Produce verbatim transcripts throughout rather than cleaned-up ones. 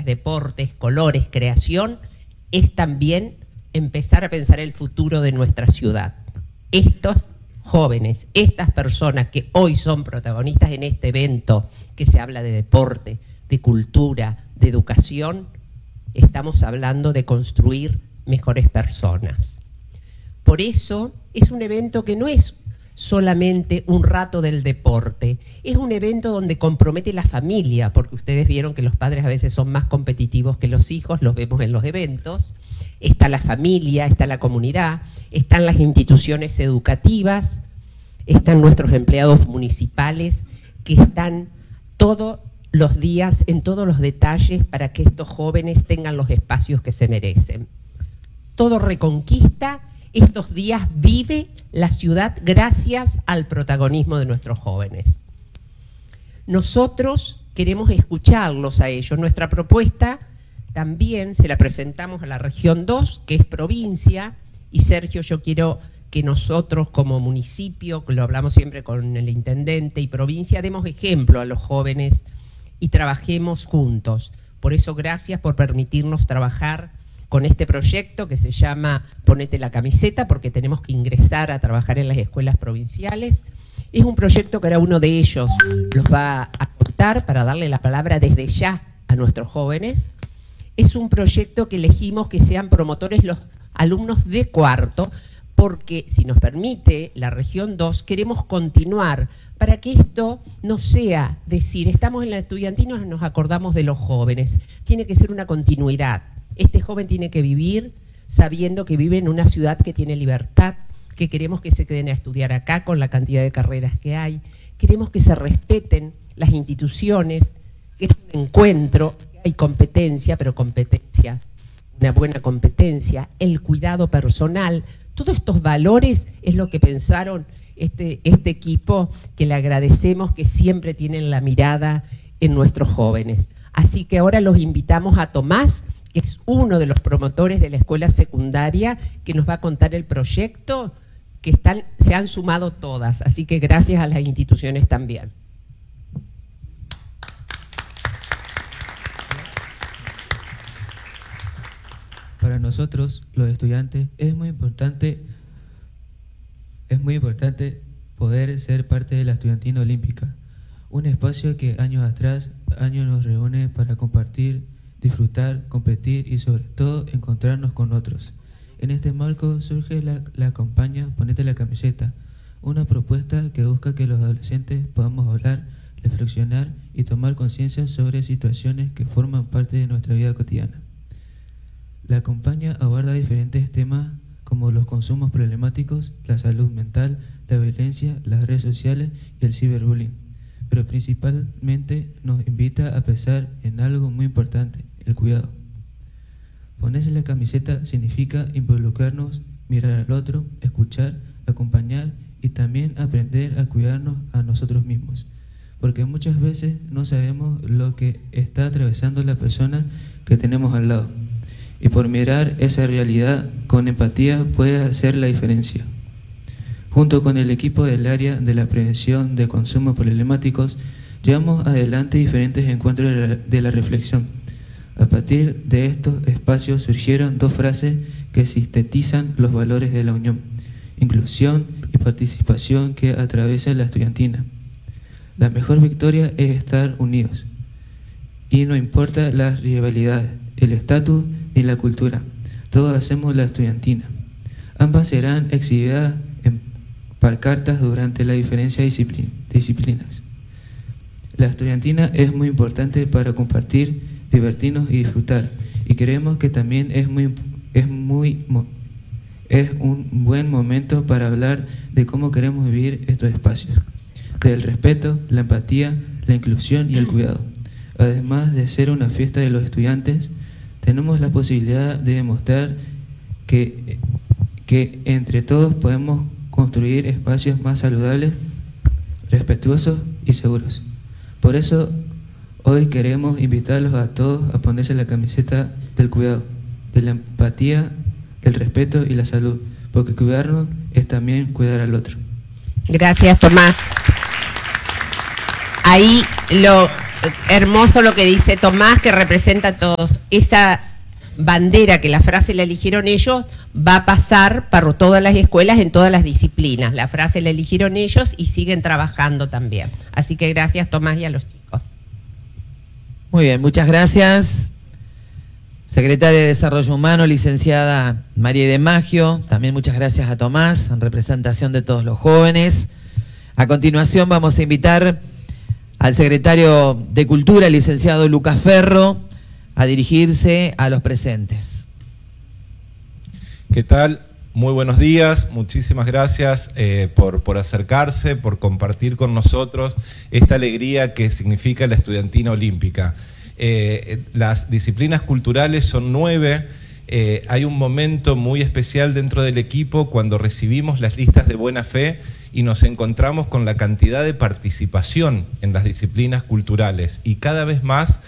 deportes, colores, creación, es también empezar a pensar el futuro de nuestra ciudad. Estos jóvenes, estas personas que hoy son protagonistas en este evento, que se habla de deporte, de cultura, de educación, estamos hablando de construir mejores personas. Por eso es un evento que no es solamente un rato del deporte, es un evento donde compromete la familia, porque ustedes vieron que los padres a veces son más competitivos que los hijos, los vemos en los eventos. Está la familia, está la comunidad, están las instituciones educativas, están nuestros empleados municipales que están todos los días en todos los detalles para que estos jóvenes tengan los espacios que se merecen. Todo Reconquista estos días vive la ciudad gracias al protagonismo de nuestros jóvenes. Nosotros queremos escucharlos a ellos. Nuestra propuesta también se la presentamos a la región dos, que es provincia, y Sergio, yo quiero que nosotros como municipio, lo hablamos siempre con el intendente y provincia, demos ejemplo a los jóvenes y trabajemos juntos. Por eso, gracias por permitirnos trabajar con este proyecto que se llama Ponete la camiseta, porque tenemos que ingresar a trabajar en las escuelas provinciales. Es un proyecto que ahora uno de ellos los va a contar para darle la palabra desde ya a nuestros jóvenes. Es un proyecto que elegimos que sean promotores los alumnos de cuarto, porque si nos permite la región dos, queremos continuar para que esto no sea decir, estamos en la estudiantina y nos acordamos de los jóvenes. Tiene que ser una continuidad. Este joven tiene que vivir sabiendo que vive en una ciudad que tiene libertad, que queremos que se queden a estudiar acá con la cantidad de carreras que hay, queremos que se respeten las instituciones, que es un encuentro, que hay competencia, pero competencia, una buena competencia, el cuidado personal, todos estos valores es lo que pensaron este, este equipo, que le agradecemos que siempre tienen la mirada en nuestros jóvenes. Así que ahora los invitamos a Tomás, que es uno de los promotores de la escuela secundaria, que nos va a contar el proyecto, que están, se han sumado todas, así que gracias a las instituciones también. Para nosotros, los estudiantes, es muy importante, es muy importante poder ser parte de la estudiantina olímpica, un espacio que años atrás, años nos reúne para compartir, disfrutar, competir y sobre todo encontrarnos con otros. En este marco surge la, la campaña Ponete la camiseta, una propuesta que busca que los adolescentes podamos hablar, reflexionar y tomar conciencia sobre situaciones que forman parte de nuestra vida cotidiana. La campaña aborda diferentes temas como los consumos problemáticos, la salud mental, la violencia, las redes sociales y el ciberbullying, pero principalmente nos invita a pensar en algo muy importante, el cuidado. Ponerse la camiseta significa involucrarnos, mirar al otro, escuchar, acompañar y también aprender a cuidarnos a nosotros mismos, porque muchas veces no sabemos lo que está atravesando la persona que tenemos al lado, y por mirar esa realidad con empatía puede hacer la diferencia. Junto con el equipo del área de la prevención de consumos problemáticos, llevamos adelante diferentes encuentros de la, de la reflexión. A partir de estos espacios surgieron dos frases que sintetizan los valores de la unión, inclusión y participación que atraviesa la estudiantina. La mejor victoria es estar unidos, y no importa las rivalidades, el estatus ni la cultura, todos hacemos la estudiantina. Ambas serán exhibidas en pancartas durante las diferentes disciplinas. La estudiantina es muy importante para compartir, divertirnos y disfrutar, y creemos que también es, muy, es, muy, es un buen momento para hablar de cómo queremos vivir estos espacios, del respeto, la empatía, la inclusión y el cuidado. Además de ser una fiesta de los estudiantes, tenemos la posibilidad de demostrar que, que entre todos podemos construir espacios más saludables, respetuosos y seguros. Por eso, hoy queremos invitarlos a todos a ponerse la camiseta del cuidado, de la empatía, del respeto y la salud, porque cuidarnos es también cuidar al otro. Gracias, Tomás. Ahí lo hermoso lo que dice Tomás, que representa a todos. Esa bandera, que la frase la eligieron ellos, va a pasar para todas las escuelas en todas las disciplinas. La frase la eligieron ellos y siguen trabajando también. Así que gracias, Tomás, y a los chicos. Muy bien, muchas gracias. Secretaria de Desarrollo Humano, licenciada María de Maggio. También muchas gracias a Tomás, en representación de todos los jóvenes. A continuación vamos a invitar al secretario de Cultura, el licenciado Lucas Ferro, a dirigirse a los presentes. ¿Qué tal? Muy buenos días, muchísimas gracias eh, por, por acercarse, por compartir con nosotros esta alegría que significa la estudiantina olímpica. Eh, las disciplinas culturales son nueve. Eh, hay un momento muy especial dentro del equipo cuando recibimos las listas de buena fe y nos encontramos con la cantidad de participación en las disciplinas culturales, y cada vez más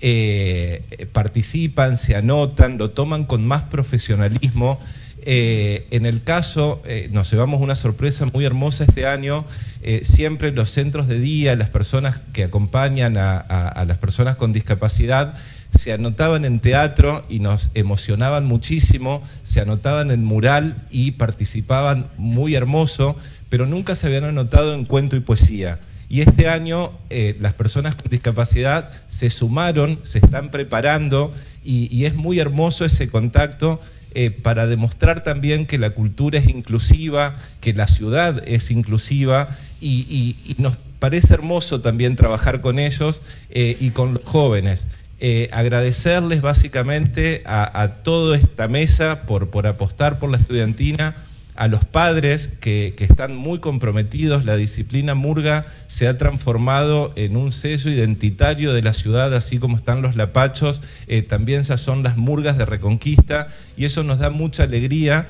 eh, participan, se anotan, lo toman con más profesionalismo. Eh, en el caso, eh, nos llevamos una sorpresa muy hermosa este año. Eh, siempre los centros de día, las personas que acompañan a, a, a las personas con discapacidad, se anotaban en teatro y nos emocionaban muchísimo, se anotaban en mural y participaban muy hermoso, pero nunca se habían anotado en cuento y poesía. Y este año eh, las personas con discapacidad se sumaron, se están preparando, y, y es muy hermoso ese contacto eh, para demostrar también que la cultura es inclusiva, que la ciudad es inclusiva, y, y, y nos parece hermoso también trabajar con ellos eh, y con los jóvenes. Eh, agradecerles básicamente a, a toda esta mesa por, por apostar por la estudiantina, a los padres que, que están muy comprometidos. La disciplina murga se ha transformado en un sello identitario de la ciudad, así como están los lapachos, eh, también ya son las murgas de Reconquista, y eso nos da mucha alegría.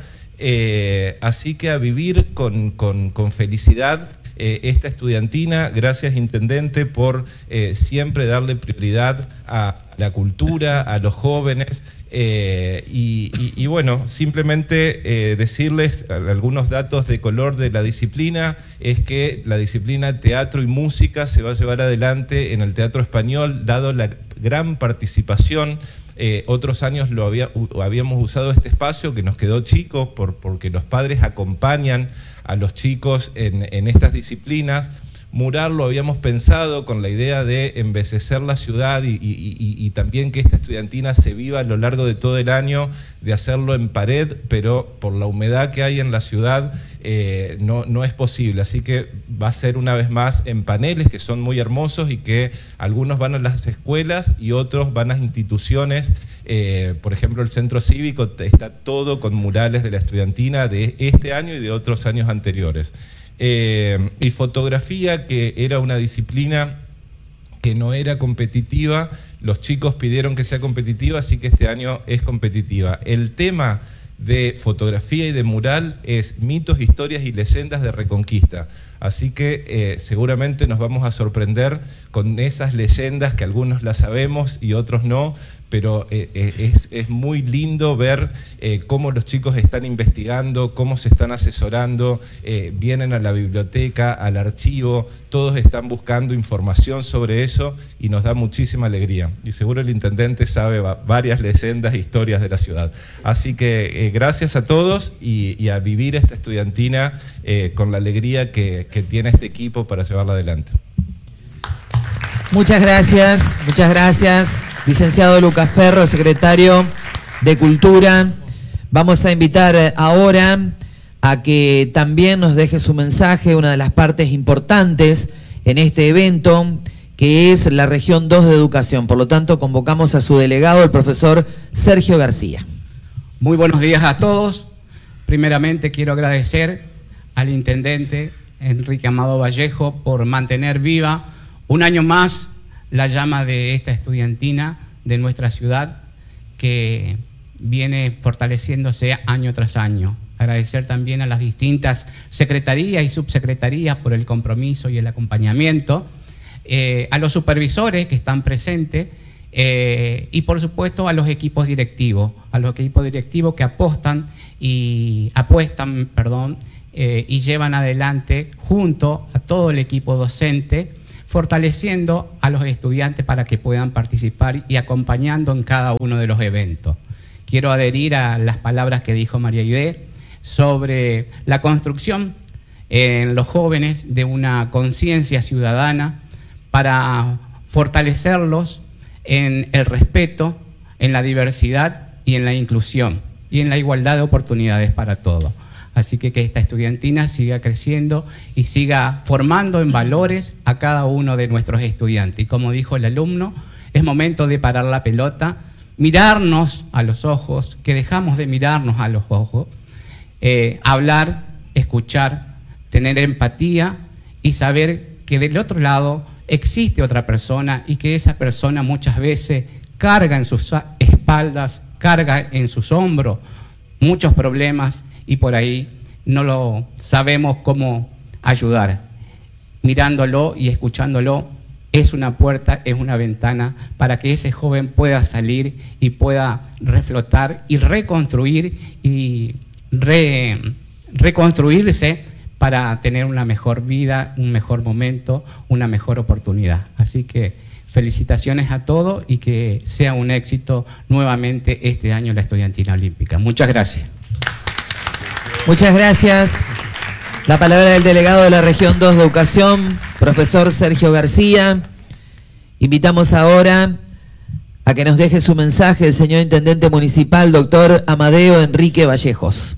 Eh, así que a vivir con, con, con felicidad eh, esta estudiantina. Gracias, Intendente, por eh, siempre darle prioridad a la cultura, a los jóvenes. Eh, y, y, y bueno, simplemente eh, decirles algunos datos de color de la disciplina. Es que la disciplina teatro y música se va a llevar adelante en el Teatro Español, dado la gran participación. Eh, otros años lo había, habíamos usado este espacio que nos quedó chico por, porque los padres acompañan a los chicos en, en estas disciplinas. Mural lo habíamos pensado con la idea de embellecer la ciudad y, y, y, y también que esta estudiantina se viva a lo largo de todo el año, de hacerlo en pared, pero por la humedad que hay en la ciudad eh, no, no es posible. Así que va a ser una vez más en paneles, que son muy hermosos y que algunos van a las escuelas y otros van a instituciones. Eh, por ejemplo, el Centro Cívico está todo con murales de la estudiantina de este año y de otros años anteriores. Eh, y fotografía, que era una disciplina que no era competitiva, los chicos pidieron que sea competitiva, así que este año es competitiva. El tema de fotografía y de mural es mitos, historias y leyendas de Reconquista, así que eh, seguramente nos vamos a sorprender con esas leyendas, que algunos las sabemos y otros no, pero eh, es, es muy lindo ver eh, cómo los chicos están investigando, cómo se están asesorando, eh, vienen a la biblioteca, al archivo, todos están buscando información sobre eso y nos da muchísima alegría. Y seguro el Intendente sabe va, varias leyendas e historias de la ciudad. Así que eh, gracias a todos y, y a vivir esta estudiantina eh, con la alegría que, que tiene este equipo para llevarla adelante. Muchas gracias, muchas gracias. Licenciado Lucas Ferro, secretario de Cultura. Vamos a invitar ahora a que también nos deje su mensaje, una de las partes importantes en este evento, que es la región dos de educación. Por lo tanto, convocamos a su delegado, el profesor Sergio García. Muy buenos días a todos. Primeramente quiero agradecer al intendente Enrique Amado Vallejo por mantener viva un año más la llama de esta estudiantina de nuestra ciudad, que viene fortaleciéndose año tras año. Agradecer también a las distintas secretarías y subsecretarías por el compromiso y el acompañamiento, eh, a los supervisores que están presentes eh, y por supuesto a los equipos directivos, a los equipos directivos que apostan y apuestan, perdón, eh, y llevan adelante junto a todo el equipo docente, fortaleciendo a los estudiantes para que puedan participar y acompañando en cada uno de los eventos. Quiero adherir a las palabras que dijo María Aide sobre la construcción en los jóvenes de una conciencia ciudadana para fortalecerlos en el respeto, en la diversidad y en la inclusión y en la igualdad de oportunidades para todos. Así que que esta estudiantina siga creciendo y siga formando en valores a cada uno de nuestros estudiantes. Y como dijo el alumno, es momento de parar la pelota, mirarnos a los ojos, que dejamos de mirarnos a los ojos, eh, hablar, escuchar, tener empatía y saber que del otro lado existe otra persona y que esa persona muchas veces carga en sus espaldas, carga en sus hombros muchos problemas y por ahí no lo sabemos cómo ayudar. Mirándolo y escuchándolo es una puerta, es una ventana para que ese joven pueda salir y pueda reflotar y reconstruir y re, reconstruirse para tener una mejor vida, un mejor momento, una mejor oportunidad. Así que felicitaciones a todos y que sea un éxito nuevamente este año la Estudiantina Olímpica. Muchas gracias. Muchas gracias. La palabra del delegado de la Región dos de Educación, profesor Sergio García. Invitamos ahora a que nos deje su mensaje el señor Intendente Municipal, doctor Amadeo Enrique Vallejos.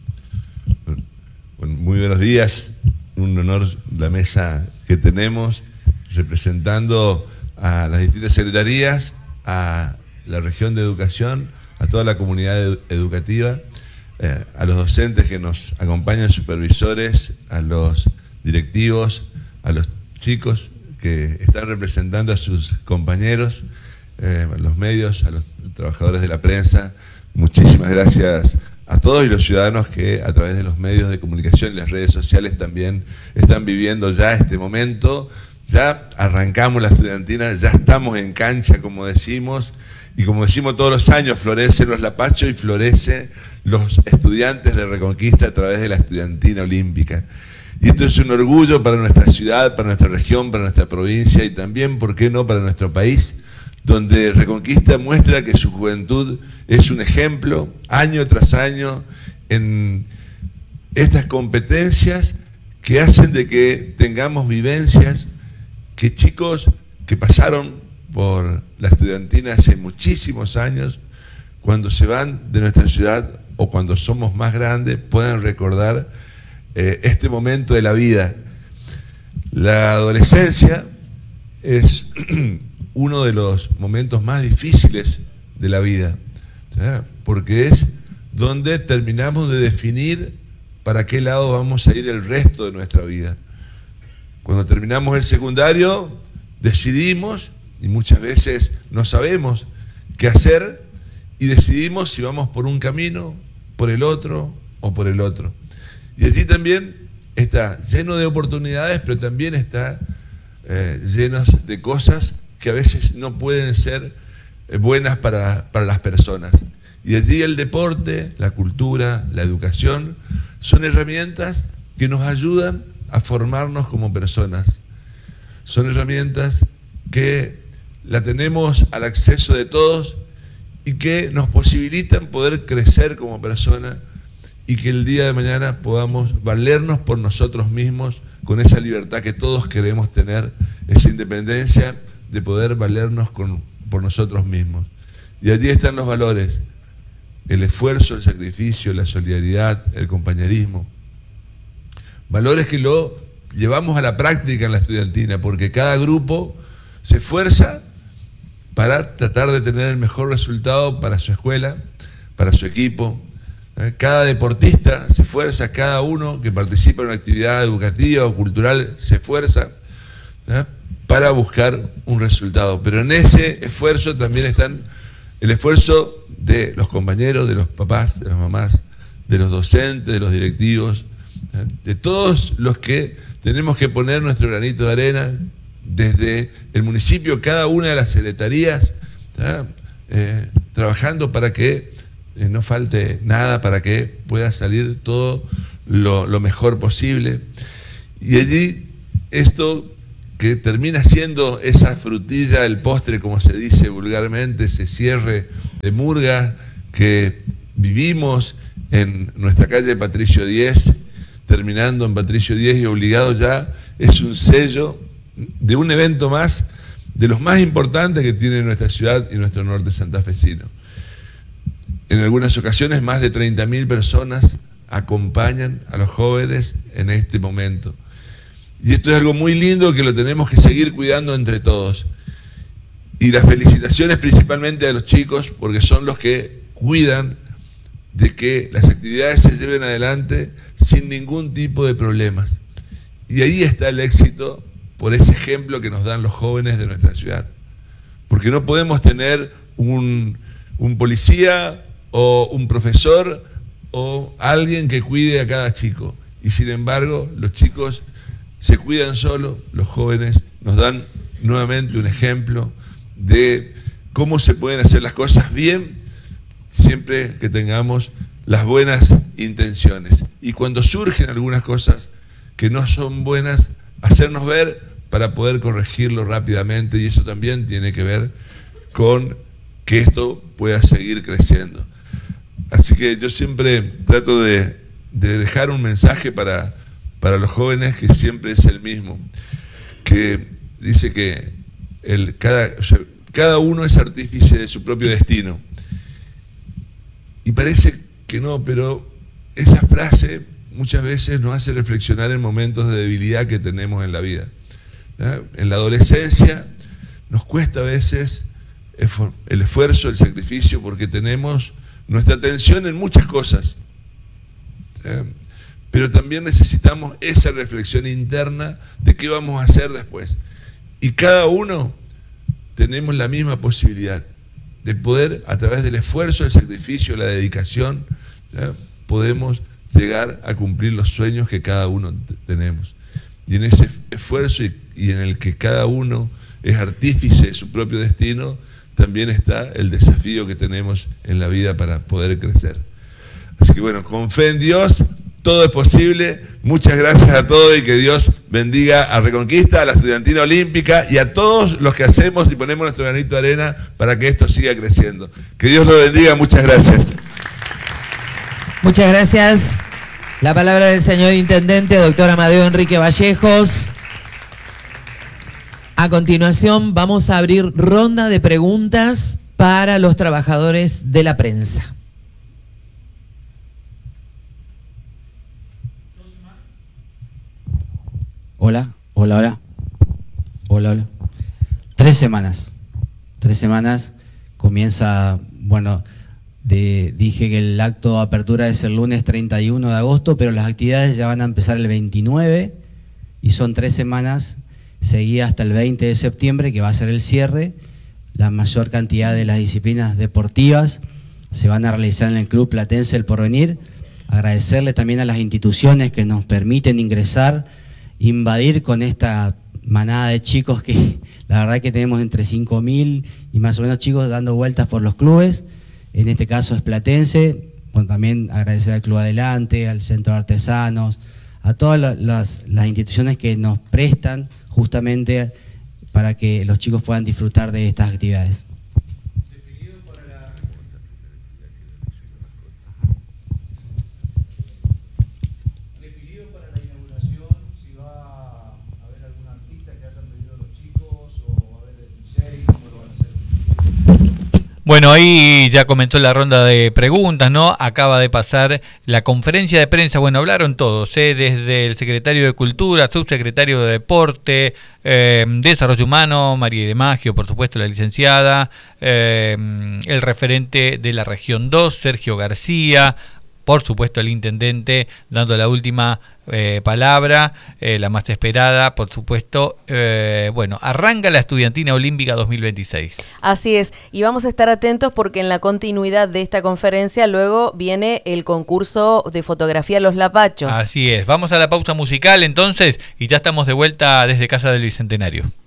Bueno, muy buenos días. Un honor la mesa que tenemos, representando a las distintas secretarías, a la Región de Educación, a toda la comunidad ed- educativa, eh, a los docentes que nos acompañan, supervisores, a los directivos, a los chicos que están representando a sus compañeros, eh, a los medios, a los trabajadores de la prensa. Muchísimas gracias a todos y los ciudadanos que a través de los medios de comunicación y las redes sociales también están viviendo ya este momento. Ya arrancamos la estudiantina, ya estamos en cancha, como decimos, y como decimos todos los años, florecen los lapachos y florecen los estudiantes de Reconquista a través de la estudiantina olímpica. Y esto es un orgullo para nuestra ciudad, para nuestra región, para nuestra provincia y también, ¿por qué no?, para nuestro país, donde Reconquista muestra que su juventud es un ejemplo año tras año en estas competencias que hacen de que tengamos vivencias, que chicos que pasaron por la estudiantina hace muchísimos años, cuando se van de nuestra ciudad o cuando somos más grandes, puedan recordar eh, este momento de la vida. La adolescencia es uno de los momentos más difíciles de la vida, ¿sí? Porque es donde terminamos de definir para qué lado vamos a ir el resto de nuestra vida. Cuando terminamos el secundario, decidimos, y muchas veces no sabemos qué hacer, y decidimos si vamos por un camino, por el otro o por el otro. Y allí también está lleno de oportunidades, pero también está eh, lleno de cosas que a veces no pueden ser eh, buenas para, para las personas. Y allí el deporte, la cultura, la educación, son herramientas que nos ayudan a formarnos como personas. Son herramientas que la tenemos al acceso de todos y que nos posibilitan poder crecer como personas y que el día de mañana podamos valernos por nosotros mismos con esa libertad que todos queremos tener, esa independencia de poder valernos con, por nosotros mismos. Y allí están los valores, el esfuerzo, el sacrificio, la solidaridad, el compañerismo. Valores que lo llevamos a la práctica en la estudiantina, porque cada grupo se esfuerza para tratar de tener el mejor resultado para su escuela, para su equipo. Cada deportista se esfuerza, cada uno que participa en una actividad educativa o cultural se esfuerza, ¿eh?, para buscar un resultado. Pero en ese esfuerzo también están el esfuerzo de los compañeros, de los papás, de las mamás, de los docentes, de los directivos, ¿eh?, de todos los que tenemos que poner nuestro granito de arena desde el municipio, cada una de las secretarías, ¿eh?, eh, trabajando para que eh, no falte nada, para que pueda salir todo lo, lo mejor posible. Y allí esto que termina siendo esa frutilla del postre, como se dice vulgarmente, ese cierre de murga que vivimos en nuestra calle Patricio diez, terminando en Patricio diez y obligado ya, es un sello de un evento más, de los más importantes que tiene nuestra ciudad y nuestro norte santafesino. En algunas ocasiones más de treinta mil personas acompañan a los jóvenes en este momento. Y esto es algo muy lindo que lo tenemos que seguir cuidando entre todos. Y las felicitaciones principalmente a los chicos, porque son los que cuidan de que las actividades se lleven adelante sin ningún tipo de problemas. Y ahí está el éxito por ese ejemplo que nos dan los jóvenes de nuestra ciudad. Porque no podemos tener un, un policía o un profesor o alguien que cuide a cada chico. Y sin embargo, los chicos se cuidan solos, los jóvenes nos dan nuevamente un ejemplo de cómo se pueden hacer las cosas bien siempre que tengamos las buenas intenciones. Y cuando surgen algunas cosas que no son buenas, hacernos ver para poder corregirlo rápidamente, y eso también tiene que ver con que esto pueda seguir creciendo. Así que yo siempre trato de, de dejar un mensaje para, para los jóvenes que siempre es el mismo, que dice que el, cada, o sea, cada uno es artífice de su propio destino. Y parece que no, pero esa frase muchas veces nos hace reflexionar en momentos de debilidad que tenemos en la vida. ¿Ya? En la adolescencia nos cuesta a veces el esfuerzo, el sacrificio, porque tenemos nuestra atención en muchas cosas. ¿Ya? Pero también necesitamos esa reflexión interna de qué vamos a hacer después. Y cada uno tenemos la misma posibilidad de poder, a través del esfuerzo, el sacrificio, la dedicación, ¿ya? Podemos llegar a cumplir los sueños que cada uno tenemos. Y en ese esfuerzo y, y en el que cada uno es artífice de su propio destino, también está el desafío que tenemos en la vida para poder crecer. Así que bueno, con fe en Dios, todo es posible. Muchas gracias a todos y que Dios bendiga a Reconquista, a la Estudiantina Olímpica y a todos los que hacemos y ponemos nuestro granito de arena para que esto siga creciendo. Que Dios lo bendiga. Muchas gracias. Muchas gracias. La palabra del señor Intendente, doctor Amadeo Enrique Vallejos. A continuación vamos a abrir ronda de preguntas para los trabajadores de la prensa. Hola, hola, hola. Hola, hola. Tres semanas. Tres semanas. Comienza, bueno, de, dije que el acto de apertura es el lunes treinta y uno de agosto, pero las actividades ya van a empezar el veintinueve y son tres semanas seguidas hasta el veinte de septiembre, que va a ser el cierre. La mayor cantidad de las disciplinas deportivas se van a realizar en el Club Platense El Porvenir. Agradecerle también a las instituciones que nos permiten ingresar, invadir con esta manada de chicos que la verdad que tenemos entre cinco mil y más o menos chicos dando vueltas por los clubes. En este caso es Platense. Bueno, también agradecer al Club Adelante, al Centro de Artesanos, a todas las, las instituciones que nos prestan justamente para que los chicos puedan disfrutar de estas actividades. Bueno, ahí ya comenzó la ronda de preguntas, ¿no? Acaba de pasar la conferencia de prensa. Bueno, hablaron todos, ¿eh? Desde el secretario de Cultura, subsecretario de Deporte, eh, Desarrollo Humano, María de Maggio, por supuesto, la licenciada, eh, el referente de la región dos, Sergio García, por supuesto el intendente dando la última eh, palabra, eh, la más esperada, por supuesto. Eh, bueno, arranca la Estudiantina Olímpica dos mil veintiséis. Así es, y vamos a estar atentos porque en la continuidad de esta conferencia luego viene el concurso de fotografía Los Lapachos. Así es, vamos a la pausa musical entonces y ya estamos de vuelta desde Casa del Bicentenario.